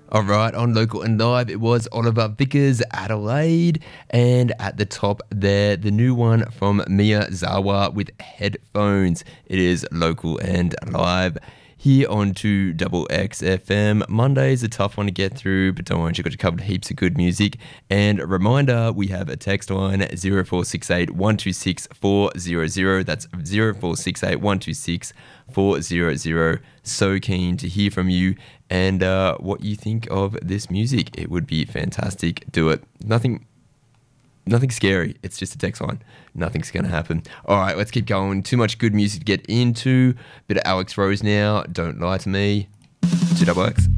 All right, on Local and Live, it was Oliver Vickers, Adelaide, and at the top there, the new one from Mia Zawa with Headphones. It is Local and Live here on 2XX FM. Monday's a tough one to get through, but don't worry, you've got you covered heaps of good music. And a reminder, we have a text line 0468 126 400. That's 0468 126 400. So keen to hear from you and what you think of this music. It would be fantastic. Do it. Nothing scary. It's just a text line. Nothing's going to happen. All right, let's keep going. Too much good music to get into. Bit of Alex Rose now. Don't Lie to Me. 2XX.